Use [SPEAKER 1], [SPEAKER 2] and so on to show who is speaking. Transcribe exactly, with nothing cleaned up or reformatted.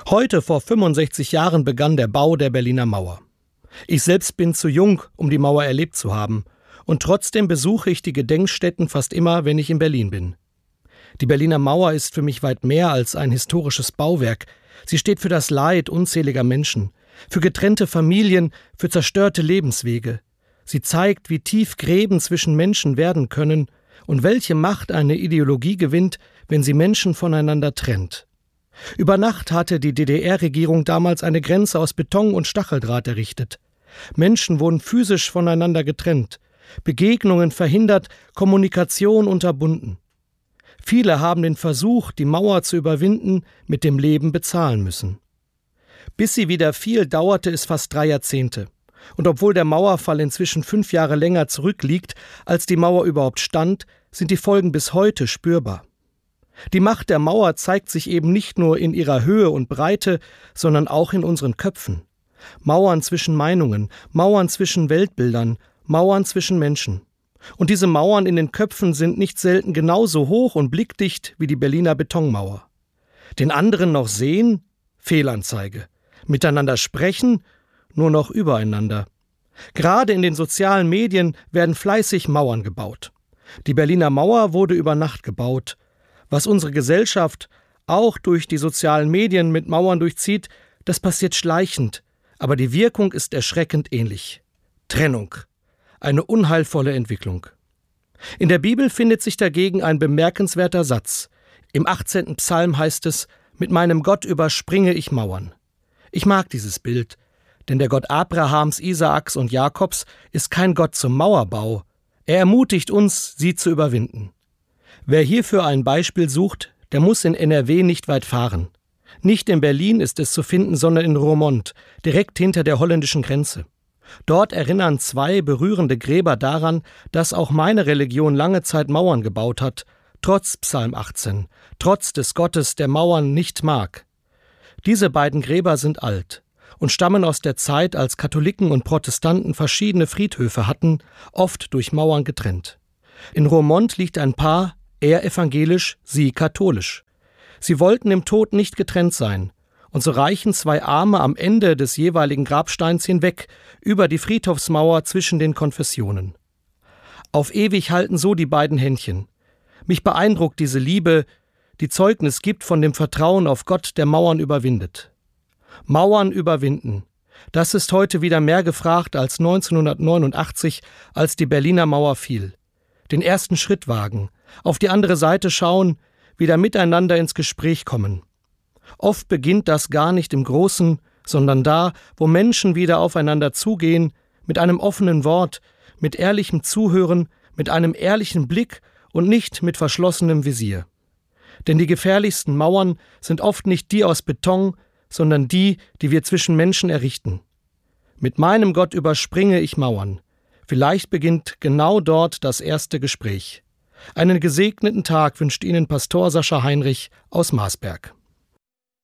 [SPEAKER 1] Heute vor fünfundsechzig Jahren begann der Bau der Berliner Mauer. Ich selbst bin zu jung, um die Mauer erlebt zu haben, und trotzdem besuche ich die Gedenkstätten fast immer, wenn ich in Berlin bin. Die Berliner Mauer ist für mich weit mehr als ein historisches Bauwerk. Sie steht für das Leid unzähliger Menschen, für getrennte Familien, für zerstörte Lebenswege. Sie zeigt, wie tief Gräben zwischen Menschen werden können und welche Macht eine Ideologie gewinnt, wenn sie Menschen voneinander trennt. Über Nacht hatte die D D R-Regierung damals eine Grenze aus Beton und Stacheldraht errichtet. Menschen wurden physisch voneinander getrennt, Begegnungen verhindert, Kommunikation unterbunden. Viele haben den Versuch, die Mauer zu überwinden, mit dem Leben bezahlen müssen. Bis sie wieder fiel, dauerte es fast drei Jahrzehnte. Und obwohl der Mauerfall inzwischen fünf Jahre länger zurückliegt, als die Mauer überhaupt stand, sind die Folgen bis heute spürbar. Die Macht der Mauer zeigt sich eben nicht nur in ihrer Höhe und Breite, sondern auch in unseren Köpfen. Mauern zwischen Meinungen, Mauern zwischen Weltbildern, Mauern zwischen Menschen. Und diese Mauern in den Köpfen sind nicht selten genauso hoch und blickdicht wie die Berliner Betonmauer. Den anderen noch sehen? Fehlanzeige. Miteinander sprechen? Nur noch übereinander. Gerade in den sozialen Medien werden fleißig Mauern gebaut. Die Berliner Mauer wurde über Nacht gebaut. Was unsere Gesellschaft auch durch die sozialen Medien mit Mauern durchzieht, das passiert schleichend, aber die Wirkung ist erschreckend ähnlich. Trennung. Eine unheilvolle Entwicklung. In der Bibel findet sich dagegen ein bemerkenswerter Satz. Im achtzehnten Psalm heißt es: Mit meinem Gott überspringe ich Mauern. Ich mag dieses Bild, denn der Gott Abrahams, Isaaks und Jakobs ist kein Gott zum Mauerbau. Er ermutigt uns, sie zu überwinden. Wer hierfür ein Beispiel sucht, der muss in N R W nicht weit fahren. Nicht in Berlin ist es zu finden, sondern in Roermond, direkt hinter der holländischen Grenze. Dort erinnern zwei berührende Gräber daran, dass auch meine Religion lange Zeit Mauern gebaut hat, trotz Psalm achtzehn, trotz des Gottes, der Mauern nicht mag. Diese beiden Gräber sind alt und stammen aus der Zeit, als Katholiken und Protestanten verschiedene Friedhöfe hatten, oft durch Mauern getrennt. In Roermond liegt ein Paar, er evangelisch, sie katholisch. Sie wollten im Tod nicht getrennt sein, und so reichen zwei Arme am Ende des jeweiligen Grabsteins hinweg über die Friedhofsmauer zwischen den Konfessionen. Auf ewig halten so die beiden Händchen. Mich beeindruckt diese Liebe, die Zeugnis gibt von dem Vertrauen auf Gott, der Mauern überwindet. Mauern überwinden. Das ist heute wieder mehr gefragt als neunzehnhundertneunundachtzig, als die Berliner Mauer fiel. Den ersten Schritt wagen, auf die andere Seite schauen, wieder miteinander ins Gespräch kommen. Oft beginnt das gar nicht im Großen, sondern da, wo Menschen wieder aufeinander zugehen, mit einem offenen Wort, mit ehrlichem Zuhören, mit einem ehrlichen Blick und nicht mit verschlossenem Visier. Denn die gefährlichsten Mauern sind oft nicht die aus Beton, sondern die, die wir zwischen Menschen errichten. Mit meinem Gott überspringe ich Mauern. Vielleicht beginnt genau dort das erste Gespräch. Einen gesegneten Tag wünscht Ihnen Pastor Sascha Heinrich aus Marsberg.